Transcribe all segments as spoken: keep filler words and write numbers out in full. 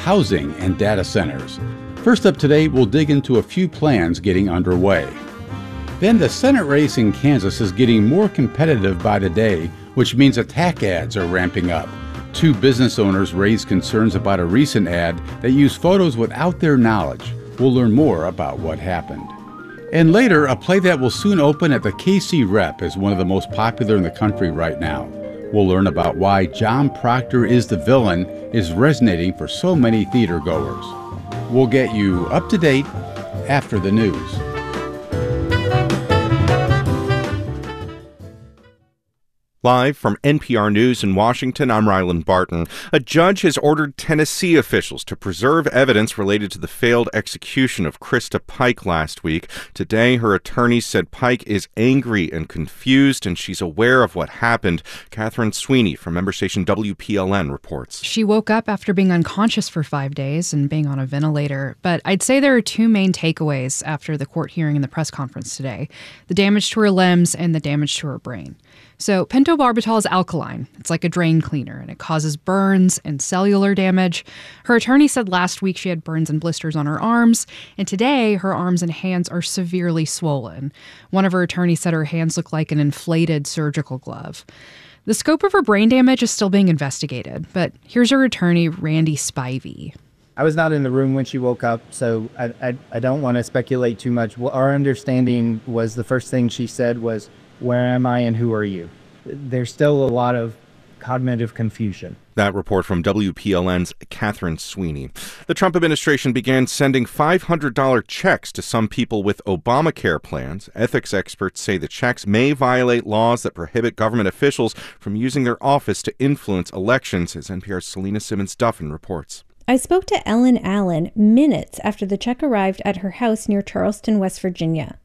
housing and data centers. First up today, we'll dig into a few plans getting underway. Then the Senate race in Kansas is getting more competitive by the day, which means attack ads are ramping up. Two business owners raised concerns about a recent ad that used photos without their knowledge. We'll learn more about what happened. And later, a play that will soon open at the K C Rep is one of the most popular in the country right now. We'll learn about why John Proctor is the Villain is resonating for so many theater goers. We'll get you up to date after the news. Live from N P R News in Washington, I'm Ryland Barton. A judge has ordered Tennessee officials to preserve evidence related to the failed execution of Krista Pike last week. Today, her attorneys said Pike is angry and confused, and she's aware of what happened. Catherine Sweeney from member station W P L N reports. She woke up after being unconscious for five days and being on a ventilator. But I'd say there are two main takeaways after the court hearing and the press conference today: the damage to her limbs and the damage to her brain. So pentobarbital is alkaline. It's like a drain cleaner, and it causes burns and cellular damage. Her attorney said last week she had burns and blisters on her arms, and today her arms and hands are severely swollen. One of her attorneys said her hands look like an inflated surgical glove. The scope of her brain damage is still being investigated, but here's her attorney, Randy Spivey. I was not in the room when she woke up, so I, I, I don't want to speculate too much. Well, our understanding was the first thing she said was, "Where am I and who are you?" There's still a lot of cognitive confusion. That report from W P L N's Catherine Sweeney. The Trump administration began sending five hundred dollars checks to some people with Obamacare plans. Ethics experts say the checks may violate laws that prohibit government officials from using their office to influence elections, as N P R's Selena Simmons-Duffin reports. I spoke to Ellen Allen minutes after the check arrived at her house near Charleston, West Virginia.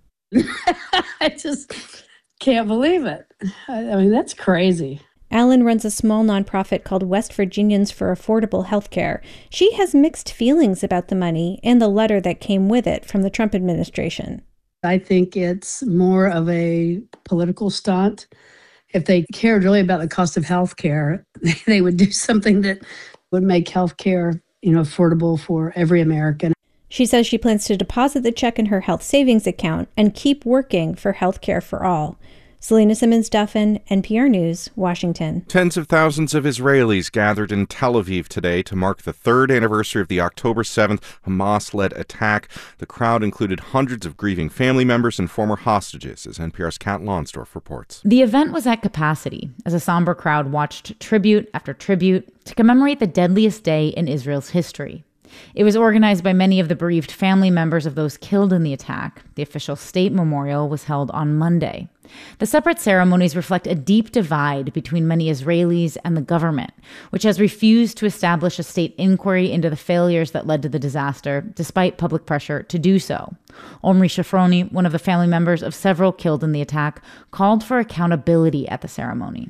I just can't believe it. I mean, that's crazy. Allen runs a small nonprofit called West Virginians for Affordable Health Care. She has mixed feelings about the money and the letter that came with it from the Trump administration. I think it's more of a political stunt. If they cared really about the cost of health care, they would do something that would make health care, you know, affordable for every American. She says she plans to deposit the check in her health savings account and keep working for health care for all. Selena Simmons-Duffin, N P R News, Washington. Tens of thousands of Israelis gathered in Tel Aviv today to mark the third anniversary of the October seventh Hamas-led attack. The crowd included hundreds of grieving family members and former hostages, as N P R's Kat Lonsdorf reports. The event was at capacity as a somber crowd watched tribute after tribute to commemorate the deadliest day in Israel's history. It was organized by many of the bereaved family members of those killed in the attack. The official state memorial was held on Monday. The separate ceremonies reflect a deep divide between many Israelis and the government, which has refused to establish a state inquiry into the failures that led to the disaster, despite public pressure to do so. Omri Shafroni, one of the family members of several killed in the attack, called for accountability at the ceremony.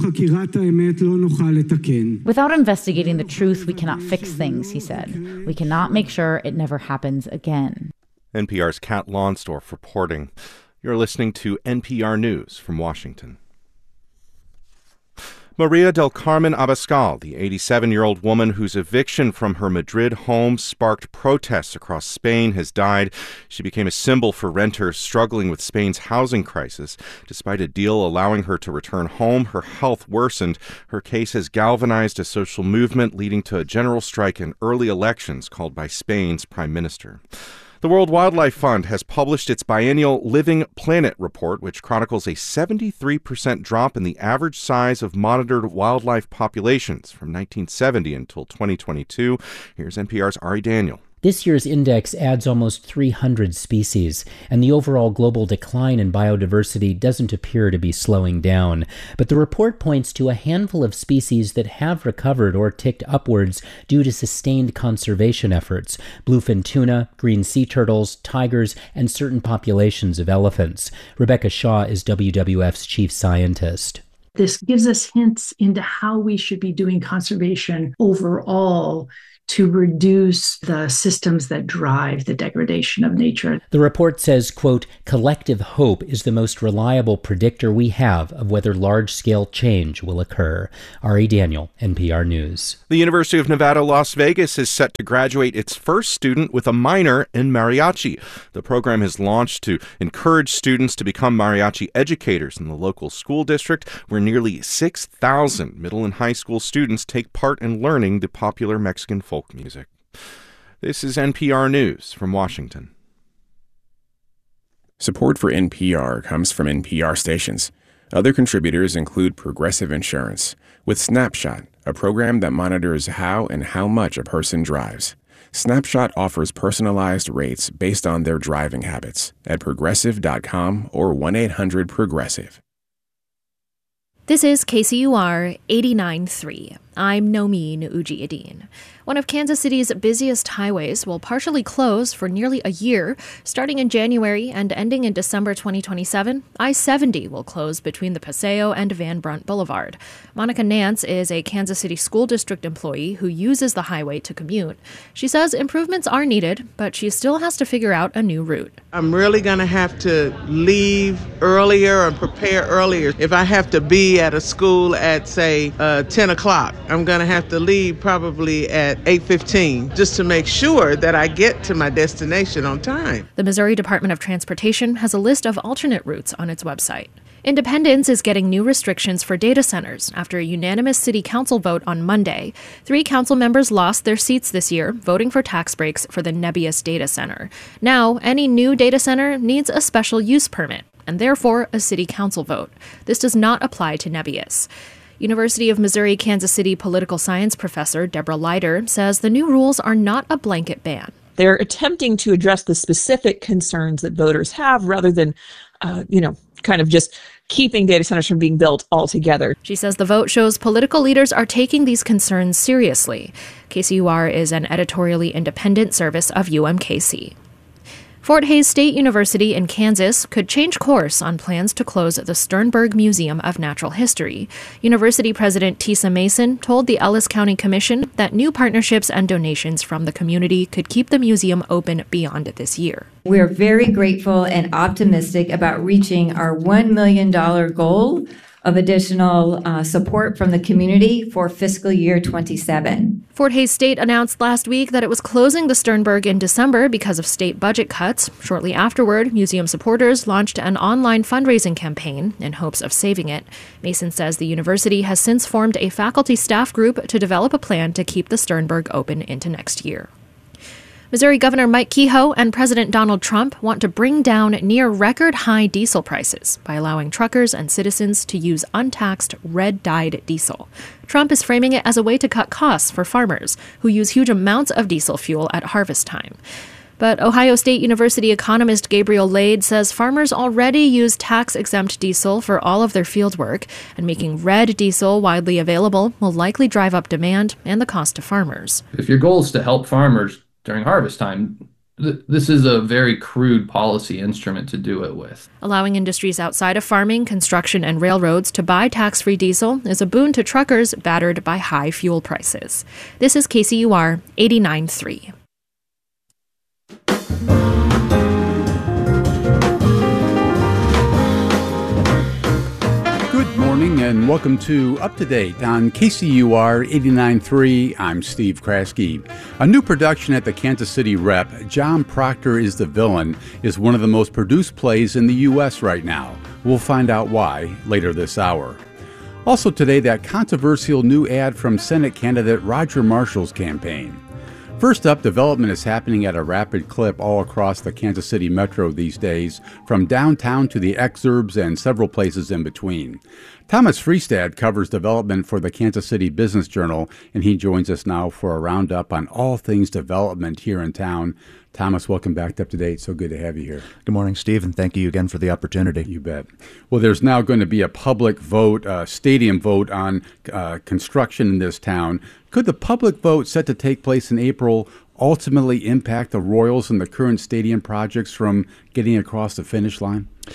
Without investigating the truth, we cannot fix things, he said. We cannot make sure it never happens again. N P R's Kat Lonsdorf reporting. You're listening to N P R News from Washington. Maria del Carmen Abascal, the eighty-seven-year-old woman whose eviction from her Madrid home sparked protests across Spain, has died. She became a symbol for renters struggling with Spain's housing crisis. Despite a deal allowing her to return home, her health worsened. Her case has galvanized a social movement, leading to a general strike in early elections called by Spain's prime minister. The World Wildlife Fund has published its biennial Living Planet report, which chronicles a seventy-three percent drop in the average size of monitored wildlife populations from nineteen seventy until twenty twenty-two. Here's N P R's Ari Daniel. This year's index adds almost three hundred species, and the overall global decline in biodiversity doesn't appear to be slowing down. But the report points to a handful of species that have recovered or ticked upwards due to sustained conservation efforts: bluefin tuna, green sea turtles, tigers, and certain populations of elephants. Rebecca Shaw is W W F's chief scientist. This gives us hints into how we should be doing conservation overall to reduce the systems that drive the degradation of nature. The report says, quote, collective hope is the most reliable predictor we have of whether large-scale change will occur. Ari Daniel, N P R News. The University of Nevada, Las Vegas is set to graduate its first student with a minor in mariachi. The program has launched to encourage students to become mariachi educators in the local school district, where nearly six thousand middle and high school students take part in learning the popular Mexican folk music. This is N P R News from Washington. Support for N P R comes from N P R stations. Other contributors include Progressive Insurance, with Snapshot, a program that monitors how and how much a person drives. Snapshot offers personalized rates based on their driving habits at progressive dot com or one eight hundred progressive. This is K C U R eighty-nine point three. I'm Nomin Ujiyedin. One of Kansas City's busiest highways will partially close for nearly a year. Starting in January and ending in December twenty twenty-seven, I seventy will close between the Paseo and Van Brunt Boulevard. Monica Nance is a Kansas City School District employee who uses the highway to commute. She says improvements are needed, but she still has to figure out a new route. I'm really going to have to leave earlier and prepare earlier. If I have to be at a school at, say, uh, ten o'clock, I'm going to have to leave probably at eight fifteen just to make sure that I get to my destination on time. The Missouri Department of Transportation has a list of alternate routes on its website. Independence is getting new restrictions for data centers after a unanimous city council vote on Monday. Three council members lost their seats this year, voting for tax breaks for the Nebius data center. Now, any new data center needs a special use permit, and therefore a city council vote. This does not apply to Nebius. University of Missouri Kansas City political science professor Deborah Leiter says the new rules are not a blanket ban. They're attempting to address the specific concerns that voters have rather than, uh, you know, kind of just keeping data centers from being built altogether. She says the vote shows political leaders are taking these concerns seriously. K C U R is an editorially independent service of U M K C. Fort Hays State University in Kansas could change course on plans to close the Sternberg Museum of Natural History. University President Tisa Mason told the Ellis County Commission that new partnerships and donations from the community could keep the museum open beyond this year. We are very grateful and optimistic about reaching our one million dollars goal of additional uh, support from the community for fiscal year twenty-seven. Fort Hays State announced last week that it was closing the Sternberg in December because of state budget cuts. Shortly afterward, museum supporters launched an online fundraising campaign in hopes of saving it. Mason says the university has since formed a faculty staff group to develop a plan to keep the Sternberg open into next year. Missouri Governor Mike Kehoe and President Donald Trump want to bring down near-record-high diesel prices by allowing truckers and citizens to use untaxed red-dyed diesel. Trump is framing it as a way to cut costs for farmers who use huge amounts of diesel fuel at harvest time. But Ohio State University economist Gabriel Lade says farmers already use tax-exempt diesel for all of their field work, and making red diesel widely available will likely drive up demand and the cost to farmers. If your goal is to help farmers during harvest time, th- this is a very crude policy instrument to do it with. Allowing industries outside of farming, construction, and railroads to buy tax-free diesel is a boon to truckers battered by high fuel prices. This is K C U R eighty-nine point three. Good morning and welcome to Up to Date on K C U R eighty-nine point three. I'm Steve Kraske. A new production at the Kansas City Rep, John Proctor is the Villain, is one of the most produced plays in the U S right now. We'll find out why later this hour. Also today, that controversial new ad from Senate candidate Roger Marshall's campaign. First up, development is happening at a rapid clip all across the Kansas City metro these days, from downtown to the exurbs and several places in between. Thomas Freestad covers development for the Kansas City Business Journal, and he joins us now for a roundup on all things development here in town. Thomas, welcome back to Up to Date. So good to have you here. Good morning, Steve, and thank you again for the opportunity. You bet. Well, there's now going to be a public vote, a stadium vote on uh, construction in this town. Could the public vote set to take place in April ultimately impact the Royals and the current stadium projects from getting across the finish line?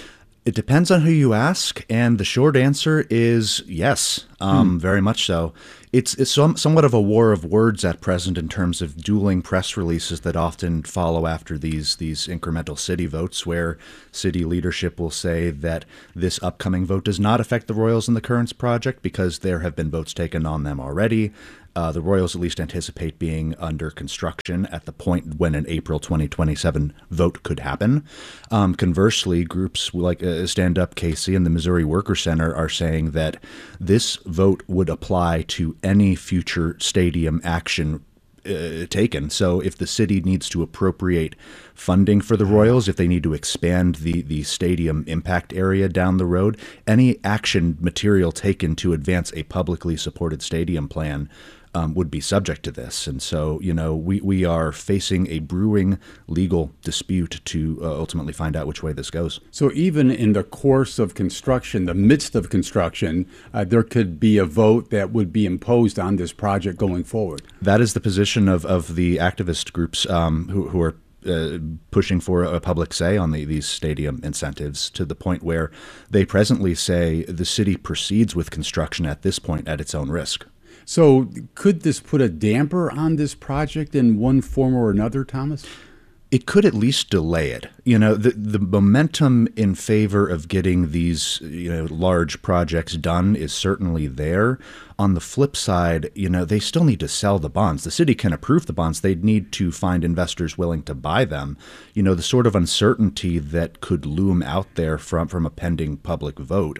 It depends on who you ask, and the short answer is yes, um, hmm. very much so. It's, it's some, somewhat of a war of words at present in terms of dueling press releases that often follow after these these incremental city votes, where city leadership will say that this upcoming vote does not affect the Royals and the Currents project because there have been votes taken on them already. Uh, the Royals at least anticipate being under construction at the point when an April twenty twenty-seven vote could happen. Um, conversely, groups like uh, Stand Up K C and the Missouri Worker Center are saying that this vote would apply to any future stadium action Uh, taken. So if the city needs to appropriate funding for the Royals, if they need to expand the, the stadium impact area down the road, any action material taken to advance a publicly supported stadium plan um, would be subject to this. And so, you know, we, we are facing a brewing legal dispute to uh, ultimately find out which way this goes. So even in the course of construction, the midst of construction, uh, there could be a vote that would be imposed on this project going forward. That is the position of, of the activist groups um, who, who are Uh, pushing for a public say on the, these stadium incentives, to the point where they presently say the city proceeds with construction at this point at its own risk. So could this put a damper on this project in one form or another, Thomas? It could at least delay it. You know, the the momentum in favor of getting these, you know, large projects done is certainly there. On the flip side, you know, they still need to sell the bonds. The city can approve the bonds. They'd need to find investors willing to buy them. You know, the sort of uncertainty that could loom out there from, from a pending public vote,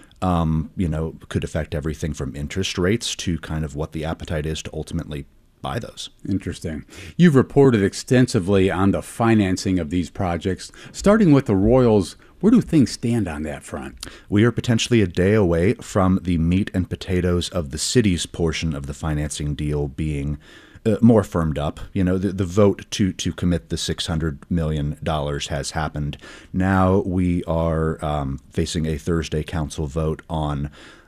um, you know, could affect everything from interest rates to kind of what the appetite is to ultimately buy those. Interesting. You've reported extensively on the financing of these projects. Starting with the Royals, where do things stand on that front? We are potentially a day away from the meat and potatoes of the city's portion of the financing deal being uh, more firmed up. You know, the, the vote to to commit the six hundred million dollars has happened. Now we are um, facing a Thursday council vote on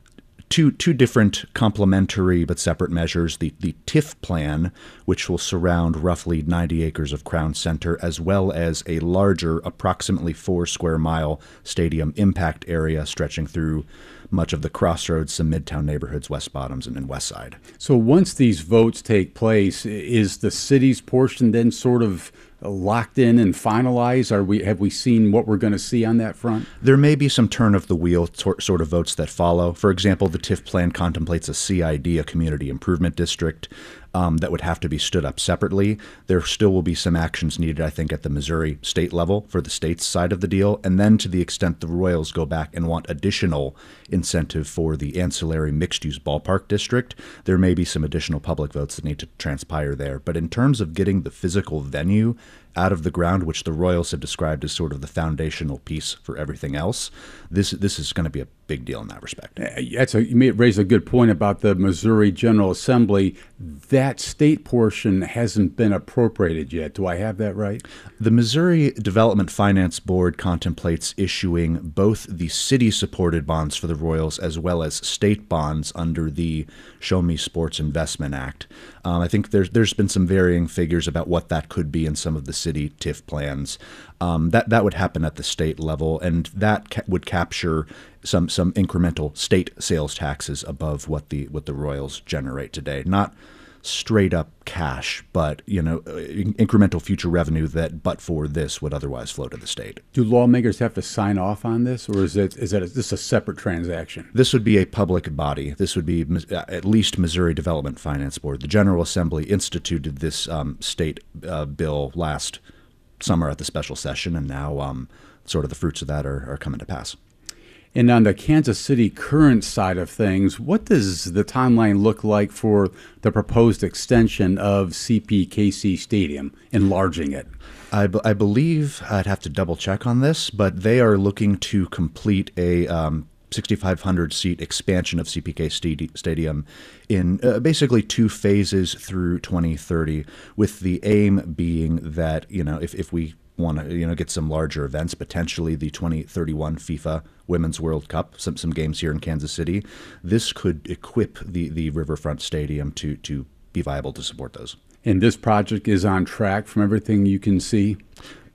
Two two different complementary but separate measures, the, the T I F plan, which will surround roughly ninety acres of Crown Center, as well as a larger, approximately four square mile stadium impact area stretching through much of the Crossroads, some Midtown neighborhoods, West Bottoms, and, and West Side. So once these votes take place, is the city's portion then sort of locked in and finalized? Are we have we seen what we're going to see on that front? There may be some turn of the wheel tor- sort of votes that follow. For example, the T I F plan contemplates a C I D, a community improvement district, um, that would have to be stood up separately. There still will be some actions needed, I think, at the Missouri state level for the state's side of the deal. And then to the extent the Royals go back and want additional incentive for the ancillary mixed-use ballpark district, there may be some additional public votes that need to transpire there. But in terms of getting the physical venue out of the ground, which the Royals have described as sort of the foundational piece for everything else, this this is going to be a big deal in that respect. That's a, you may raise a good point about the Missouri General Assembly. That state portion hasn't been appropriated yet. Do I have that right? The Missouri Development Finance Board contemplates issuing both the city-supported bonds for the Royals as well as state bonds under the Show Me Sports Investment Act. Um, I think there's there's been some varying figures about what that could be in some of the city T I F plans. Um, that that would happen at the state level, and that ca- would capture some some incremental state sales taxes above what the what the Royals generate today. Not straight up cash, but you know, in- incremental future revenue that, but for this, would otherwise flow to the state. Do lawmakers have to sign off on this, or is it is that is this a separate transaction? This would be a public body. This would be at least Missouri Development Finance Board. The General Assembly instituted this um, state uh, bill last summer at the special session, and now um, sort of the fruits of that are, are coming to pass. And on the Kansas City Current side of things, what does the timeline look like for the proposed extension of C P K C Stadium, enlarging it? I, b- I believe I'd have to double check on this, but they are looking to complete a um, sixty-five hundred seat expansion of C P K st- Stadium in uh, basically two phases through twenty thirty, with the aim being that, you know, if, if we want to, you know, get some larger events, potentially the twenty thirty-one FIFA Women's World Cup, some some games here in Kansas City, this could equip the, the Riverfront Stadium to to be viable to support those. And this project is on track from everything you can see?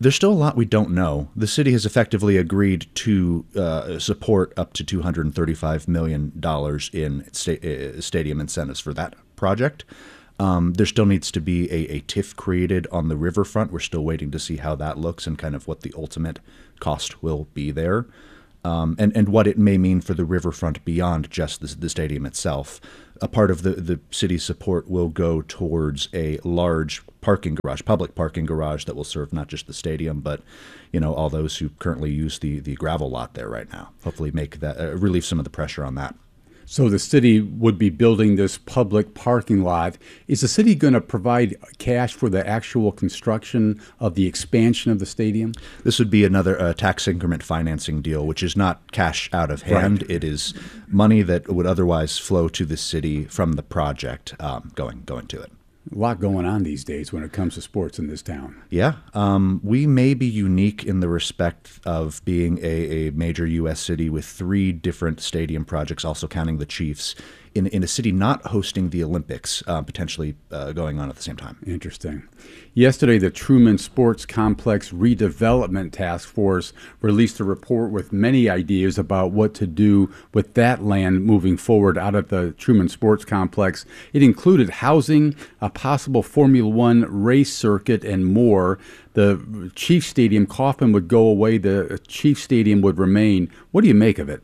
There's still a lot we don't know. The city has effectively agreed to uh, support up to two hundred thirty-five million dollars in sta- uh, stadium incentives for that project. Um, there still needs to be a, a T I F created on the riverfront. We're still waiting to see how that looks and kind of what the ultimate cost will be there. Um, and, and what it may mean for the riverfront beyond just the, the stadium itself. A part of the, the city's support will go towards a large parking garage, public parking garage that will serve not just the stadium, but, you know, all those who currently use the, the gravel lot there right now. Hopefully make that, uh, relieve some of the pressure on that. So the city would be building this public parking lot. Is the city going to provide cash for the actual construction of the expansion of the stadium? This would be another uh, tax increment financing deal, which is not cash out of hand. Right. It is money that would otherwise flow to the city from the project um, going going to it. A lot going on these days when it comes to sports in this town. Yeah. Um, we may be unique in the respect of being a, a major U S city with three different stadium projects, also counting the Chiefs, in, in a city not hosting the Olympics, uh, potentially uh, going on at the same time. Interesting. Yesterday, the Truman Sports Complex Redevelopment Task Force released a report with many ideas about what to do with that land moving forward out of the Truman Sports Complex. It included housing, a possible Formula One race circuit, and more. The Chiefs Stadium, Kauffman would go away. The Chiefs Stadium would remain. What do you make of it?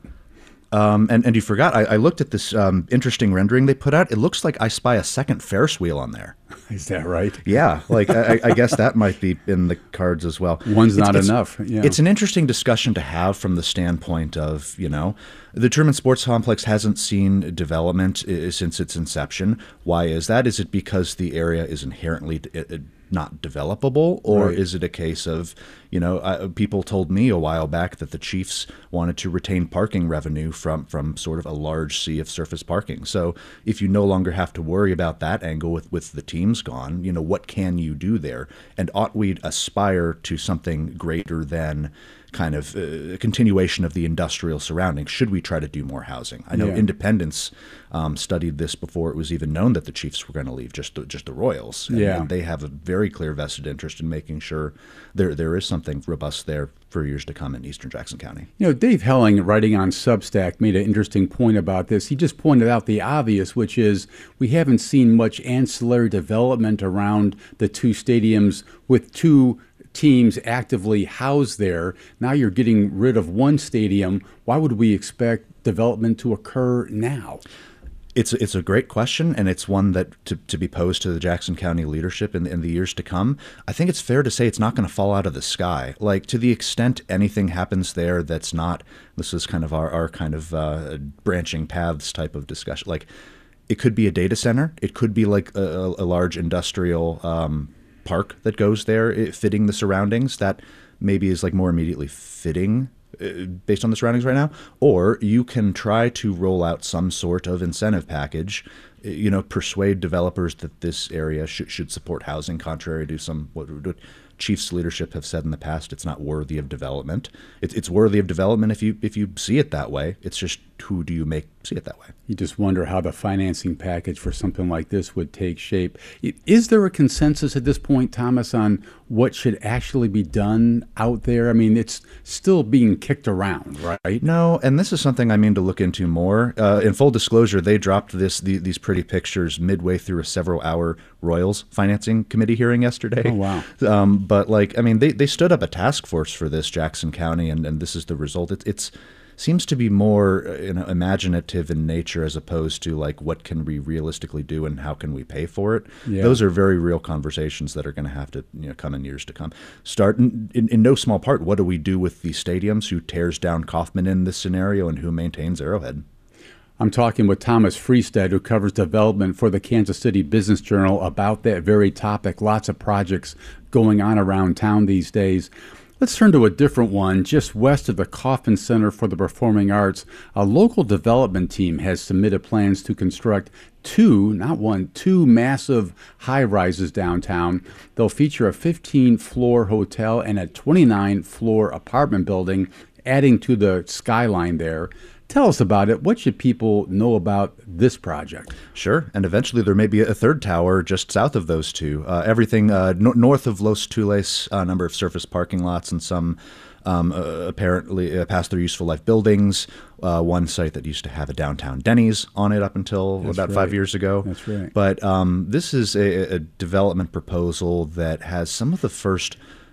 Um, and, and you forgot, I, I looked at this um, interesting rendering they put out. It looks like I spy a second Ferris wheel on there. Is that right? Yeah, like I, I guess that might be in the cards as well. One's it's, not it's, enough. Yeah. It's an interesting discussion to have from the standpoint of, you know, the Truman Sports Complex hasn't seen development uh, since its inception. Why is that? Is it because the area is inherently uh, not developable, or right. is it a case of, you know, uh, people told me a while back that the Chiefs wanted to retain parking revenue from from sort of a large sea of surface parking. So if you no longer have to worry about that angle with, with the teams gone, you know, what can you do there? And ought we aspire to something greater than kind of uh, a continuation of the industrial surroundings? Should we try to do more housing? I know Yeah. Independence um, studied this before it was even known that the Chiefs were going to leave, just the, just the Royals. And, Yeah. and they have a very clear vested interest in making sure there there is something robust there for years to come in Eastern Jackson County. You know, Dave Helling, writing on Substack, made an interesting point about this. He just pointed out the obvious, which is we haven't seen much ancillary development around the two stadiums with two teams actively housed there. Now you're getting rid of one stadium. Why would we expect development to occur now? It's it's a great question, and it's one that to, to be posed to the Jackson County leadership in, in the years to come. I think it's fair to say it's not going to fall out of the sky. Like, to the extent anything happens there that's not, this is kind of our, our kind of uh, branching paths type of discussion. Like, it could be a data center. It could be like a, a large industrial um, park that goes there, it, fitting the surroundings. That maybe is like more immediately fitting based on the surroundings right now. Or you can try to roll out some sort of incentive package, you know, persuade developers that this area should, should support housing, contrary to some what, what Chiefs leadership have said in the past. It's not worthy of development. It's it's worthy of development if you if you see it that way. It's just, who do you make see it that way? You just wonder how the financing package for something like this would take shape. Is there a consensus at this point, Thomas, on what should actually be done out there? I mean, it's still being kicked around, right? No, and this is something I mean to look into more. Uh, in full disclosure, they dropped this the, these pretty pictures midway through a several-hour Royals Financing Committee hearing yesterday. Oh, wow. Um, but, like, I mean, they, they stood up a task force for this, Jackson County, and, and this is the result. It, it's seems to be more you know, imaginative in nature as opposed to, like, what can we realistically do and how can we pay for it? Yeah. Those are very real conversations that are going to have to you know, come in years to come. Start in, in, in no small part, what do we do with the stadiums? Who tears down Kauffman in this scenario, and who maintains Arrowhead? I'm talking with Thomas Freestad, who covers development for the Kansas City Business Journal, about that very topic. Lots of projects going on around town these days. Let's turn to a different one. Just west of the Kauffman Center for the Performing Arts, a local development team has submitted plans to construct two, not one, two massive high-rises downtown. They'll feature a fifteen-floor hotel and a twenty-nine-floor apartment building, adding to the skyline there. Tell us about it. What should people know about this project? Sure. And eventually there may be a third tower just south of those two. Uh, everything uh, no- north of Los Tules, a number of surface parking lots and some um, uh, apparently uh, past their useful life buildings. Uh, one site that used to have a downtown Denny's on it up until That's about right. five years ago. That's right. But um, this is a, a development proposal that has some of the first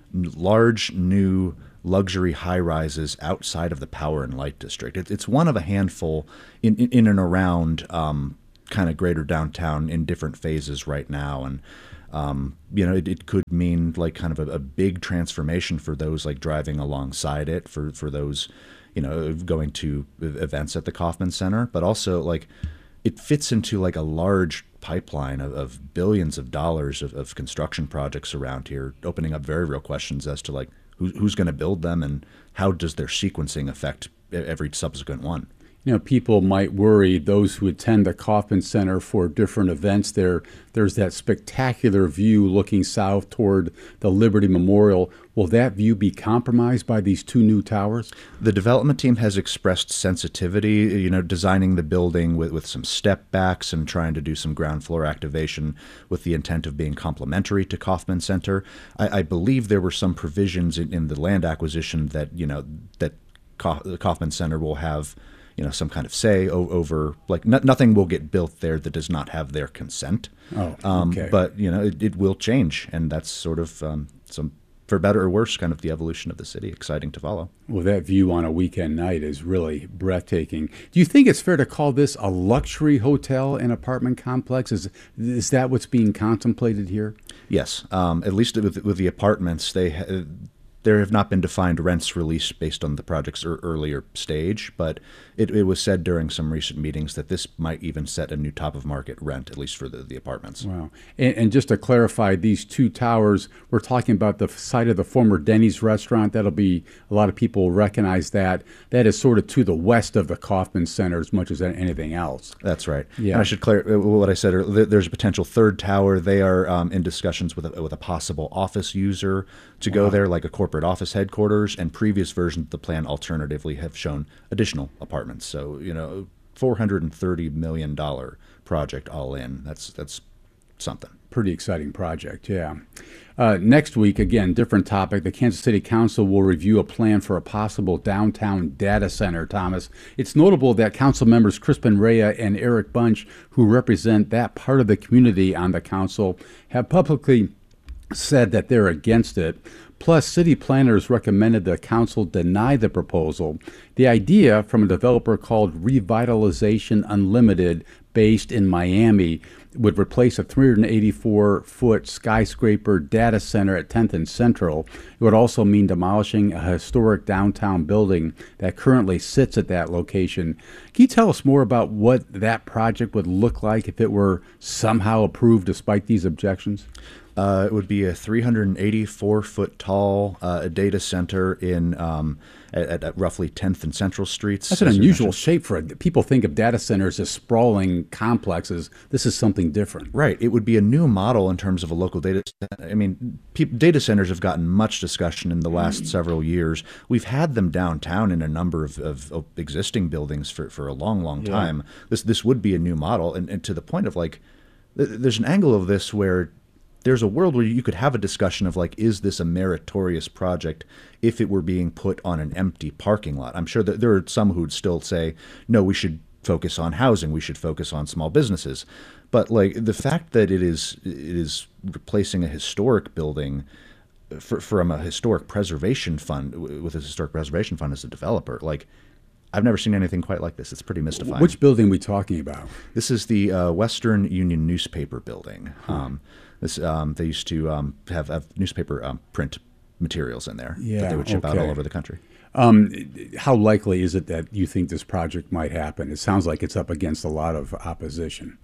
large new luxury high-rises outside of the Power and Light District. It, it's one of a handful in, in, in and around um, kind of greater downtown in different phases right now. And, um, you know, it, it could mean like kind of a, a big transformation for those like driving alongside it, for, for those, you know, going to events at the Kauffman Center, but also like it fits into like a large pipeline of, of billions of dollars of, of construction projects around here, opening up very real questions as to like, Who, who's going to build them, and how does their sequencing affect every subsequent one? You know, people might worry, those who attend the Kauffman Center for different events there, there's that spectacular view looking south toward the Liberty Memorial. Will that view be compromised by these two new towers? The development team has expressed sensitivity, you know, designing the building with, with some step backs and trying to do some ground floor activation with the intent of being complementary to Kauffman Center. I, I believe there were some provisions in, in the land acquisition that, you know, that the Kauffman Center will have, you know, some kind of say o- over, like, no, nothing will get built there that does not have their consent. Oh, um, okay. But, you know, it, it will change, and that's sort of um, some, for better or worse, kind of the evolution of the city. Exciting to follow. Well, that view on a weekend night is really breathtaking. Do you think it's fair to call this a luxury hotel and apartment complex? Is is that what's being contemplated here? Yes, um, at least with, with the apartments, they ha- there have not been defined rents released based on the project's er- earlier stage, but it, it was said during some recent meetings that this might even set a new top-of-market rent, at least for the, the apartments. Wow. And, and just to clarify, these two towers, we're talking about the site of the former Denny's restaurant. That'll be, a lot of people recognize that. That is sort of to the west of the Kauffman Center as much as anything else. That's right. Yeah. And I should clarify what I said earlier. There's a potential third tower. They are um, in discussions with a, with a possible office user to Wow. go there, like a corporate office headquarters, and previous versions of the plan alternatively have shown additional apartments. So, you know, four hundred thirty million dollars project all in. That's that's something. Pretty exciting project, yeah. Uh, next week, again, different topic. The Kansas City Council will review a plan for a possible downtown data center, Thomas. It's notable that council members Crispin Rea and Eric Bunch, who represent that part of the community on the council, have publicly said that they're against it. Plus, city planners recommended the council deny the proposal. The idea from a developer called Revitalization Unlimited, based in Miami, would replace a three hundred eighty-four foot skyscraper data center at tenth and Central. It would also mean demolishing a historic downtown building that currently sits at that location. Can you tell us more about what that project would look like if it were somehow approved despite these objections? Uh, it would be a three hundred eighty-four foot tall uh, data center in um, at, at roughly tenth and Central Streets. That's an unusual shape for it. People think of data centers as sprawling complexes. This is something different. Right. It would be a new model in terms of a local data center. I mean, pe- data centers have gotten much discussion in the last several years. We've had them downtown in a number of, of, of existing buildings for, for a long, long time. Yeah. This this would be a new model. And, and to the point of like, th- there's an angle of this where there's a world where you could have a discussion of like, is this a meritorious project if it were being put on an empty parking lot? I'm sure that there are some who would still say, no, we should focus on housing. We should focus on small businesses. But like the fact that it is it is replacing a historic building for, from a historic preservation fund with a historic preservation fund as a developer, like I've never seen anything quite like this. It's pretty mystifying. Which building are we talking about? This is the uh, Western Union newspaper building. Hmm. Um, This, um, they used to um, have, have newspaper um, print materials in there yeah, that they would ship okay. out all over the country. Um, how likely is it that you think this project might happen? It sounds like it's up against a lot of opposition.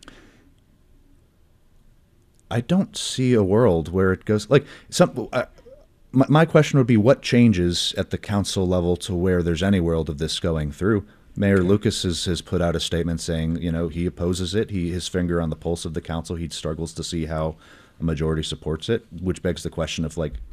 I don't see a world where it goes like some. Uh, my, my question would be, what changes at the council level to where there's any world of this going through? Mayor okay. Lucas has, has put out a statement saying, you know, he opposes it. He his finger on the pulse of the council. He struggles to see how a majority supports it, which begs the question of like,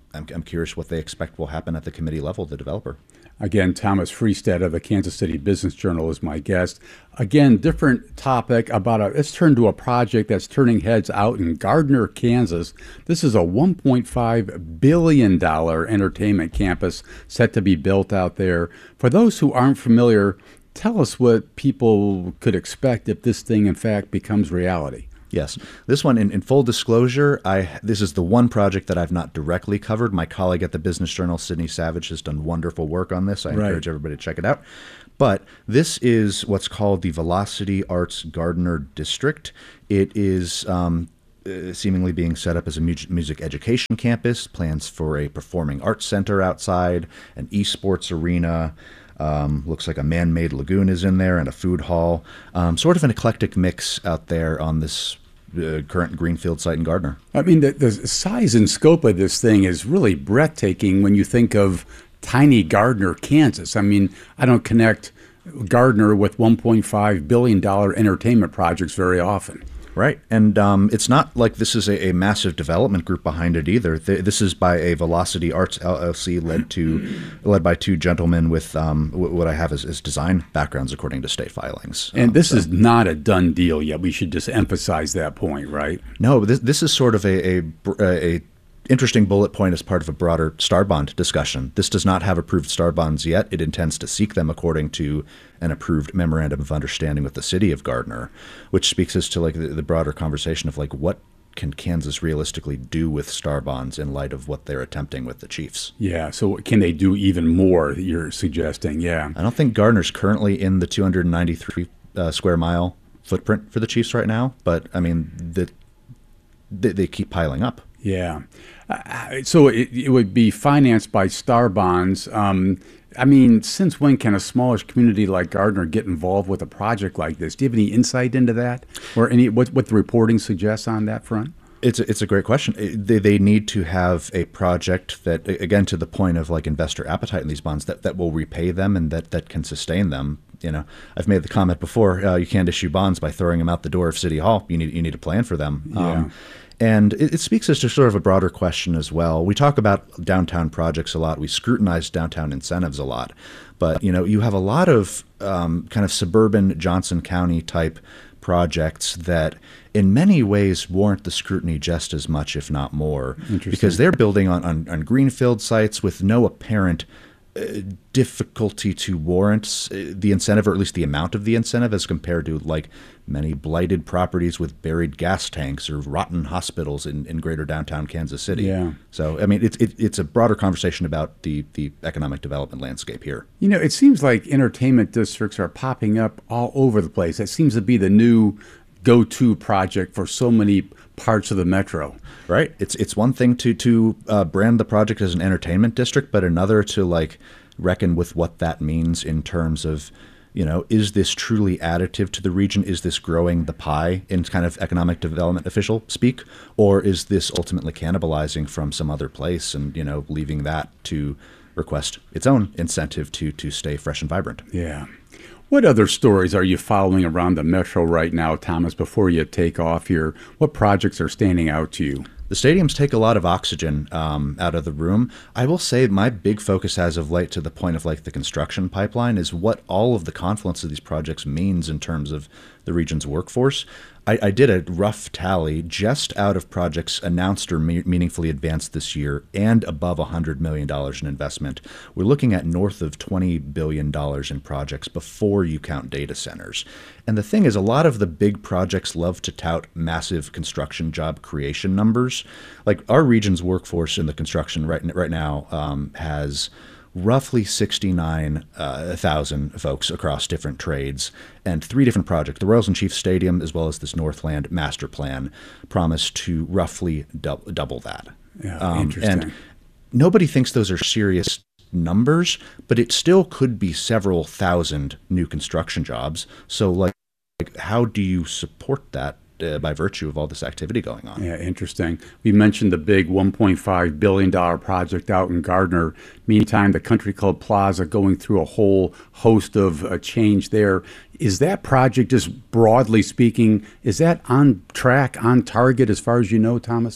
I'm, I'm curious what they expect will happen at the committee level, the developer. Again, Thomas Freestad of the Kansas City Business Journal is my guest. Again, different topic about a, let's turn to a project that's turning heads out in Gardner, Kansas. This is a one point five billion dollars entertainment campus set to be built out there. For those who aren't familiar, tell us what people could expect if this thing, in fact, becomes reality. Yes. This one, in, in full disclosure, I this is the one project that I've not directly covered. My colleague at the Business Journal, Sydney Savage, has done wonderful work on this. I Right. encourage everybody to check it out. But this is what's called the Velocity Arts Gardner District. It is um, uh, seemingly being set up as a mu- music education campus, plans for a performing arts center outside, an esports arena. Um, looks like a man-made lagoon is in there and a food hall. Um, sort of an eclectic mix out there on this uh, current greenfield site in Gardner. I mean, the, the size and scope of this thing is really breathtaking when you think of tiny Gardner, Kansas. I mean, I don't connect Gardner with one point five billion dollars entertainment projects very often. Right. And um, it's not like this is a, a massive development group behind it either. Th- this is by a Velocity Arts L L C led to led by two gentlemen with um, w- what I have as, as design backgrounds according to state filings. And Um, this so- is not a done deal yet. We should just emphasize that point, right? No, this, this is sort of a, a, a interesting bullet point as part of a broader star bond discussion. This does not have approved star bonds yet. It intends to seek them according to an approved memorandum of understanding with the city of Gardner, which speaks as to like the, the broader conversation of like what can Kansas realistically do with star bonds in light of what they're attempting with the Chiefs. Yeah. So can they do even more, you're suggesting? Yeah. I don't think Gardner's currently in the two hundred ninety-three uh, square mile footprint for the Chiefs right now, but I mean, the, they, they keep piling up. Yeah. Uh, so it, it would be financed by star bonds. Um, I mean, since when can a smallish community like Gardner get involved with a project like this? Do you have any insight into that, or any what, what the reporting suggests on that front? It's a, it's a great question. It- They, they need to have a project that, again, to the point of like investor appetite in these bonds, that, that will repay them and that, that can sustain them. You know, I've made the comment before, uh, you can't issue bonds by throwing them out the door of City Hall. You need you need a plan for them. Yeah. And it, it speaks as to sort of a broader question as well. We talk about downtown projects a lot. We scrutinize downtown incentives a lot. But, you know, you have a lot of um, kind of suburban Johnson County type projects that in many ways warrant the scrutiny just as much, if not more, because they're building on, on, on greenfield sites with no apparent uh, difficulty to warrant uh, the incentive, or at least the amount of the incentive, as compared to like many blighted properties with buried gas tanks or rotten hospitals in, in greater downtown Kansas City. Yeah. So, I mean, it's it, it's a broader conversation about the, the economic development landscape here. You know, it seems like entertainment districts are popping up all over the place. That seems to be the new go-to project for so many parts of the metro. Right. It's it's one thing to to uh, brand the project as an entertainment district, but another to like reckon with what that means in terms of, you know, is this truly additive to the region? Is this growing the pie in kind of economic development official speak? Or is this ultimately cannibalizing from some other place and, you know, leaving that to request its own incentive to to stay fresh and vibrant? Yeah. What other stories are you following around the metro right now, Thomas, before you take off here? What projects are standing out to you? The stadiums take a lot of oxygen um, out of the room. I will say my big focus as of late, to the point of like the construction pipeline, is what all of the confluence of these projects means in terms of the region's workforce. I, I did a rough tally just out of projects announced or me- meaningfully advanced this year and above one hundred million dollars in investment. We're looking at north of twenty billion dollars in projects before you count data centers. And the thing is, a lot of the big projects love to tout massive construction job creation numbers. Like our region's workforce in the construction right, right now um, has roughly sixty-nine thousand uh, folks across different trades, and three different projects. The Royals and Chiefs Stadium, as well as this Northland master plan, promise to roughly dou- double that. Yeah, Um, interesting. and nobody thinks those are serious numbers, but it still could be several thousand new construction jobs. So, like, like how do you support that uh, by virtue of all this activity going on? Yeah, interesting. We mentioned the big one point five billion dollars project out in Gardner. Meantime, the Country Club Plaza going through a whole host of uh, change there. Is that project, just broadly speaking, is that on track, on target as far as you know, Thomas?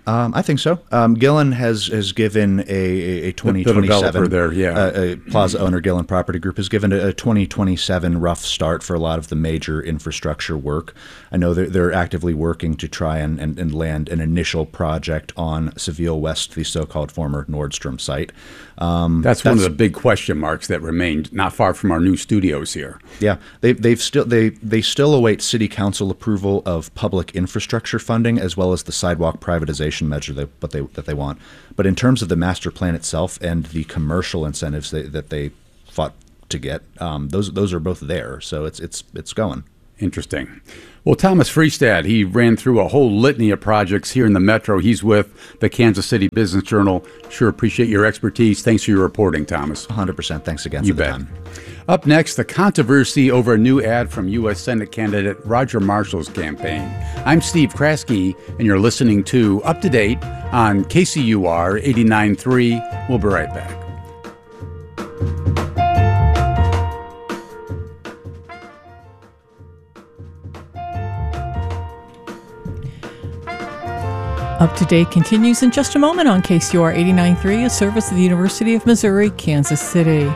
Um, I think so. Um, Gillen has has given a, a twenty twenty-seven. The developer there, yeah. Uh, a Plaza owner, Gillen Property Group, has given a, a twenty twenty-seven rough start for a lot of the major infrastructure work. I know they're, they're actively working to try and, and, and land an initial project on Seville West, the so-called former Nordstrom site. Um, that's, that's one of the big question marks that remained not far from our new studios here. Yeah, they, they've still they they still await City Council approval of public infrastructure funding as well as the sidewalk privatization measure that what they that they want. But in terms of the master plan itself and the commercial incentives they, that they fought to get, um, those those are both there. So it's it's it's going. Interesting. Well, Thomas Freestad, he ran through a whole litany of projects here in the Metro. He's with the Kansas City Business Journal. Sure appreciate your expertise. Thanks for your reporting, Thomas. one hundred percent. Thanks again you for the bet. time. Up next, the controversy over a new ad from U S Senate candidate Roger Marshall's campaign. I'm Steve Kraske, and you're listening to Up to Date on K C U R eighty-nine point three. We'll be right back. Up to Date continues in just a moment on K C U R eighty-nine point three, a service of the University of Missouri, Kansas City.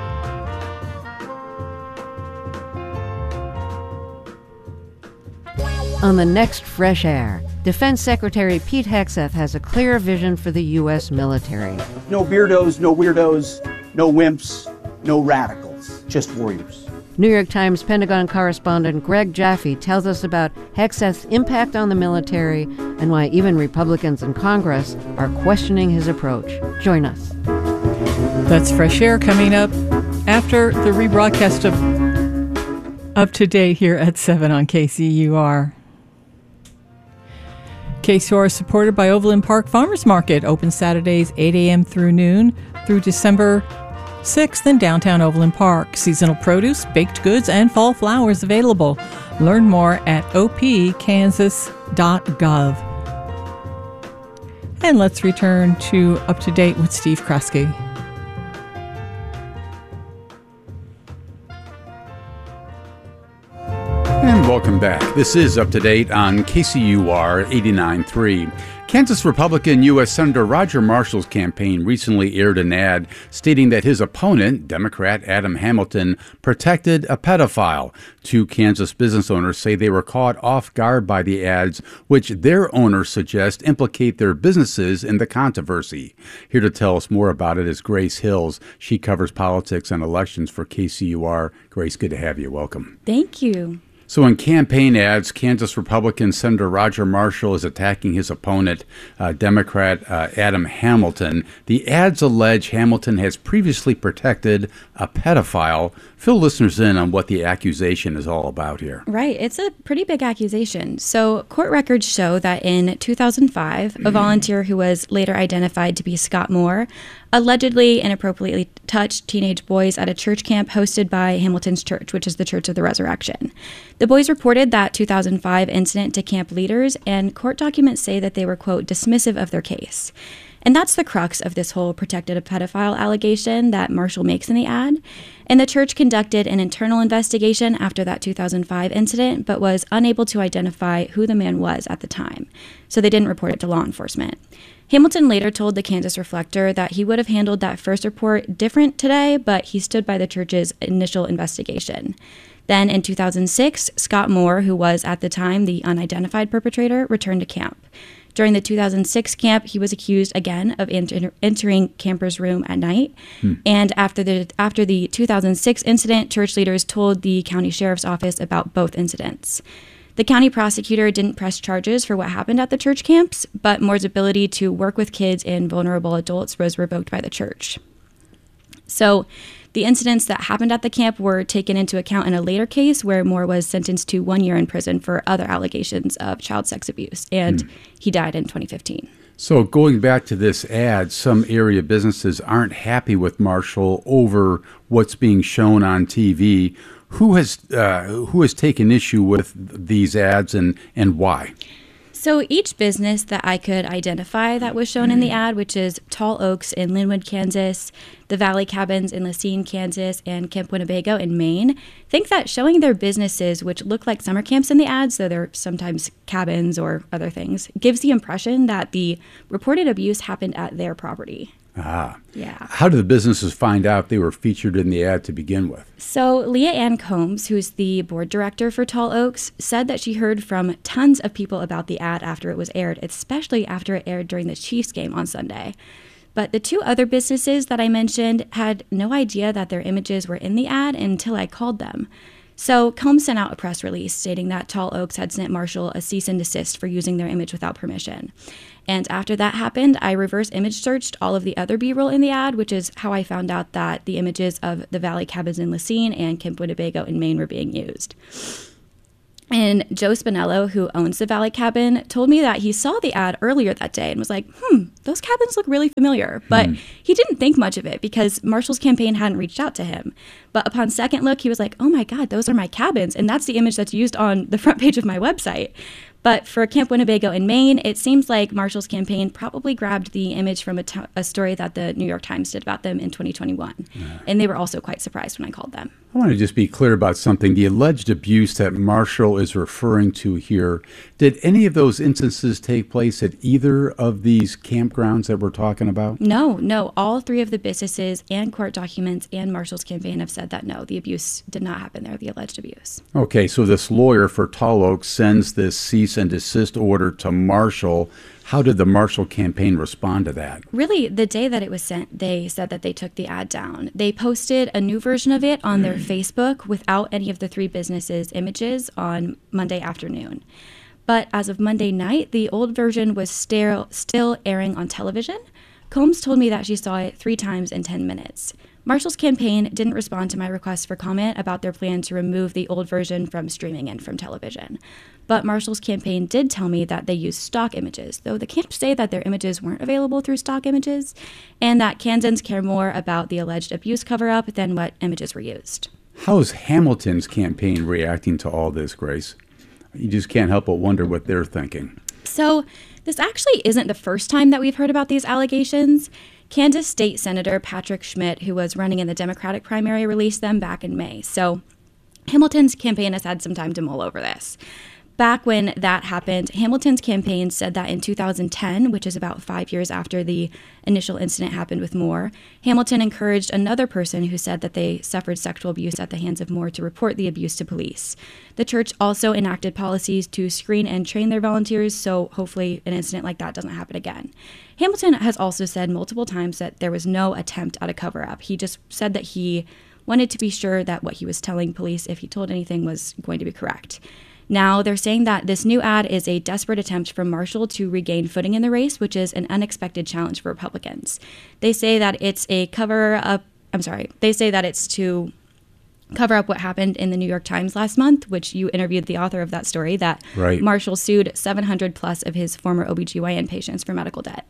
On the next Fresh Air, Defense Secretary Pete Hegseth has a clear vision for the U S military. No beardos, no weirdos, no wimps, no radicals, just warriors. New York Times Pentagon correspondent Greg Jaffe tells us about Hegseth's impact on the military and why even Republicans in Congress are questioning his approach. Join us. That's Fresh Air coming up after the rebroadcast of Up to Date here at seven on K C U R. K C U R is supported by Overland Park Farmers Market, open Saturdays eight a.m. through noon through December sixth in downtown Overland Park. Seasonal produce, baked goods, and fall flowers available. Learn more at o p kansas dot gov. And let's return to Up to Date with Steve Kraske. And welcome back. This is Up to Date on K C U R eighty-nine point three. Kansas Republican U S Senator Roger Marshall's campaign recently aired an ad stating that his opponent, Democrat Adam Hamilton, protected a pedophile. Two Kansas business owners say they were caught off guard by the ads, which their owners suggest implicate their businesses in the controversy. Here to tell us more about it is Grace Hills. She covers politics and elections for K C U R. Grace, good to have you. Welcome. Thank you. So in campaign ads, Kansas Republican Senator Roger Marshall is attacking his opponent, uh, Democrat uh, Adam Hamilton. The ads allege Hamilton has previously protected a pedophile. Fill listeners in on what the accusation is all about here. Right. It's a pretty big accusation. So court records show that in two thousand five, a volunteer who was later identified to be Scott Moore allegedly inappropriately touched teenage boys at a church camp hosted by Hamilton's church, which is the Church of the Resurrection. The boys reported that two thousand five incident to camp leaders, and court documents say that they were, quote, dismissive of their case. And that's the crux of this whole protected a pedophile allegation that Marshall makes in the ad. And the church conducted an internal investigation after that two thousand five incident, but was unable to identify who the man was at the time. So they didn't report it to law enforcement. Hamilton later told the Kansas Reflector that he would have handled that first report different today, but he stood by the church's initial investigation. Then in two thousand six, Scott Moore, who was at the time the unidentified perpetrator, returned to camp. During the two thousand six camp, he was accused again of enter- entering campers' room at night. Hmm. And after the after the two thousand six incident, church leaders told the county sheriff's office about both incidents. The county prosecutor didn't press charges for what happened at the church camps, but Moore's ability to work with kids and vulnerable adults was revoked by the church. So the incidents that happened at the camp were taken into account in a later case where Moore was sentenced to one year in prison for other allegations of child sex abuse, and hmm. he died in twenty fifteen. So going back to this ad, some area businesses aren't happy with Marshall over what's being shown on T V. Who has uh, who has taken issue with these ads and, and why? So each business that I could identify that was shown in the ad, which is Tall Oaks in Linwood, Kansas, the Valley Cabins in Lacine, Kansas, and Camp Winnebago in Maine, think that showing their businesses, which look like summer camps in the ad, so they're sometimes cabins or other things, gives the impression that the reported abuse happened at their property. Ah. Yeah. How did the businesses find out they were featured in the ad to begin with? So Leah Ann Combs, who's the board director for Tall Oaks, said that she heard from tons of people about the ad after it was aired, especially after it aired during the Chiefs game on Sunday. But the two other businesses that I mentioned had no idea that their images were in the ad until I called them. So Combs sent out a press release stating that Tall Oaks had sent Marshall a cease and desist for using their image without permission. And after that happened, I reverse image searched all of the other B-roll in the ad, which is how I found out that the images of the Valley Cabins in Lacine and Camp Winnebago in Maine were being used. And Joe Spinello, who owns the Valley Cabin, told me that he saw the ad earlier that day and was like, hmm, those cabins look really familiar. But hmm. he didn't think much of it because Marshall's campaign hadn't reached out to him. But upon second look, he was like, oh my God, those are my cabins. And that's the image that's used on the front page of my website. But for Camp Winnebago in Maine, it seems like Marshall's campaign probably grabbed the image from a, t- a story that the New York Times did about them in twenty twenty-one. Yeah. And they were also quite surprised when I called them. I want to just be clear about something. The alleged abuse that Marshall is referring to here, did any of those instances take place at either of these campgrounds that we're talking about? No, no. All three of the businesses and court documents and Marshall's campaign have said that no, the abuse did not happen there, the alleged abuse. Okay, so this lawyer for Tall Oaks sends this cease and desist order to Marshall. How did the Marshall campaign respond to that? Really, the day that it was sent, they said that they took the ad down. They posted a new version of it on their Facebook without any of the three businesses' images on Monday afternoon. But as of Monday night, the old version was still still airing on television. Combs told me that she saw it three times in ten minutes. Marshall's campaign didn't respond to my request for comment about their plan to remove the old version from streaming and from television. But Marshall's campaign did tell me that they used stock images, though the camps say that their images weren't available through stock images, and that Kansans care more about the alleged abuse cover-up than what images were used. How is Hamilton's campaign reacting to all this, Grace? You just can't help but wonder what they're thinking. So this actually isn't the first time that we've heard about these allegations. Kansas State Senator Patrick Schmidt, who was running in the Democratic primary, released them back in May. So Hamilton's campaign has had some time to mull over this. Back when that happened, Hamilton's campaign said that in two thousand ten, which is about five years after the initial incident happened with Moore, Hamilton encouraged another person who said that they suffered sexual abuse at the hands of Moore to report the abuse to police. The church also enacted policies to screen and train their volunteers, so hopefully an incident like that doesn't happen again. Hamilton has also said multiple times that there was no attempt at a cover-up. He just said that he wanted to be sure that what he was telling police, if he told anything, was going to be correct. Now, they're saying that this new ad is a desperate attempt from Marshall to regain footing in the race, which is an unexpected challenge for Republicans. They say that it's a cover-up, I'm sorry, they say that it's to cover up what happened in the New York Times last month, which you interviewed the author of that story, that right. Marshall sued seven hundred plus of his former O B G Y N patients for medical debt.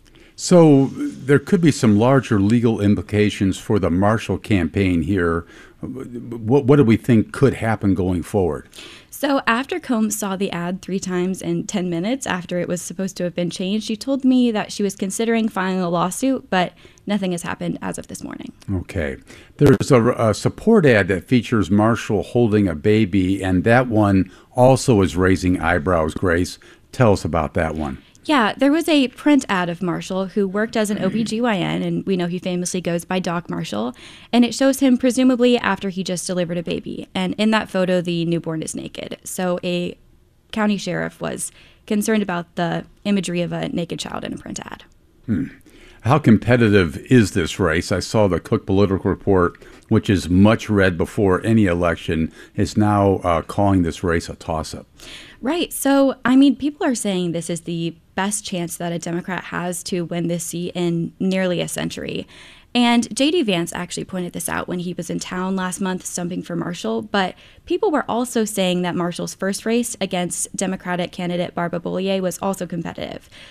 So there could be some larger legal implications for the Marshall campaign here. What, what do we think could happen going forward? So after Combs saw the ad three times in ten minutes after it was supposed to have been changed, she told me that she was considering filing a lawsuit, but nothing has happened as of this morning. Okay. There's a, a support ad that features Marshall holding a baby, and that one also is raising eyebrows, Grace. Tell us about that one. Yeah, there was a print ad of Marshall who worked as an O B G Y N, and we know he famously goes by Doc Marshall, and it shows him presumably after he just delivered a baby. And in that photo, the newborn is naked. So a county sheriff was concerned about the imagery of a naked child in a print ad. Hmm. How competitive is this race? I saw the Cook Political Report, which is much read before any election, is now uh, calling this race a toss-up. Right. So, I mean, people are saying this is the best chance that a Democrat has to win this seat in nearly a century. And J D Vance actually pointed this out when he was in town last month stumping for Marshall. But people were also saying that Marshall's first race against Democratic candidate Barbara Bollier was also competitive.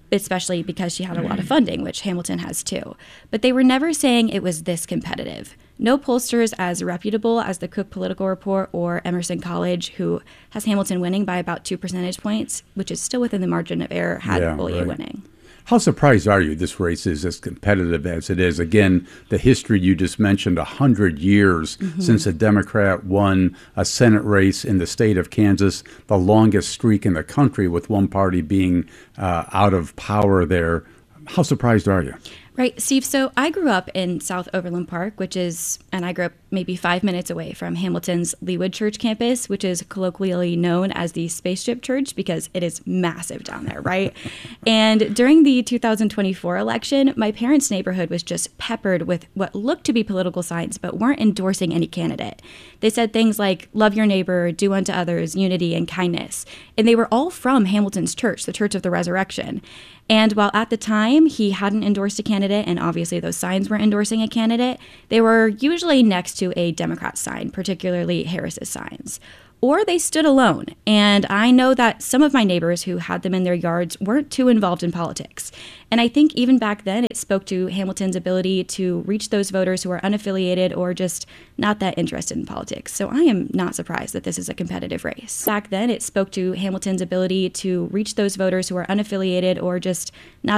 especially because she had a lot of funding, which Hamilton has too. But they were never saying it was this competitive. No pollsters as reputable as the Cook Political Report or Emerson College, who has Hamilton winning by about two percentage points, which is still within the margin of error, had Yeah, Beaulieu right. winning. How surprised are you this race is as competitive as it is? Again, the history you just mentioned, one hundred years Mhm. since a Democrat won a Senate race in the state of Kansas, the longest streak in the country with one party being uh, out of power there. How surprised are you? Right, Steve. So I grew up in South Overland Park, which is, and I grew up maybe five minutes away from Hamilton's Leawood Church campus, which is colloquially known as the Spaceship Church because it is massive down there, right? And during the two thousand twenty-four election, my parents' neighborhood was just peppered with what looked to be political signs, but weren't endorsing any candidate. They said things like, love your neighbor, do unto others, unity and kindness. And they were all from Hamilton's church, the Church of the Resurrection. And while at the time he hadn't endorsed a candidate, and obviously those signs were endorsing a candidate, they were usually next to a Democrat sign, particularly Harris's signs. Or they stood alone. And I know that some of my neighbors who had them in their yards weren't too involved in politics. And I think even back then it spoke to Hamilton's ability to reach those voters who are unaffiliated or just not that interested in politics. So I am not surprised that this is a competitive race. Back then it spoke to Hamilton's ability to reach those voters who are unaffiliated or just not